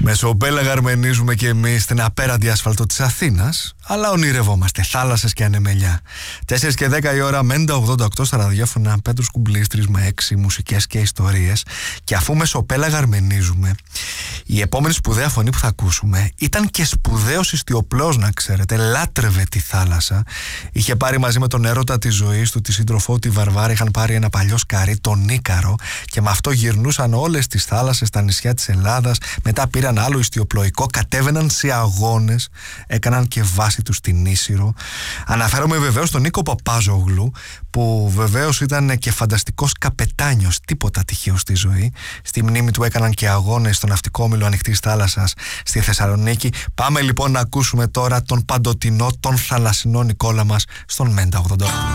Μεσοπέλαγα αρμενίζουμε κι εμείς στην απέραντη άσφαλτο της Αθήνας, αλλά ονειρευόμαστε θάλασσες και ανεμελιά. 4 και 10 η ώρα, Μέντα 88 στα ραδιόφωνα, Πέτρος Κουμπλής, 3 με 6, μουσικές και ιστορίες. Και αφού μεσοπέλαγα αρμενίζουμε, η επόμενη σπουδαία φωνή που θα ακούσουμε ήταν και σπουδαίος ιστιοπλός, να ξέρετε. Λάτρευε τη θάλασσα. Είχε πάρει μαζί με τον έρωτα της ζωής του, τη σύντροφό, τη Βαρβάρα, είχαν πάρει ένα παλιό σκαρί, τον Ίκαρο, και με αυτό γυρνούσαν όλες τις θάλασσες στα νησιά της Ελλάδας. Μετά πήραν άλλο ιστιοπλοϊκό, κατέβαιναν σε αγώνες, έκαναν και βάση τους στην Ίσυρο. Αναφέρομαι βεβαίως στον Νίκο Παπάζογλου, που βεβαίως ήταν και φανταστικός καπετάνιος, τίποτα τυχαίο στη ζωή. Στη μνήμη του έκαναν και αγώνες στο ναυτικό όμιλο ανοιχτής θάλασσας στη Θεσσαλονίκη. Πάμε λοιπόν να ακούσουμε τώρα τον παντοτινό, τον θαλασσινό Νικόλα μας στον Μέντα 88.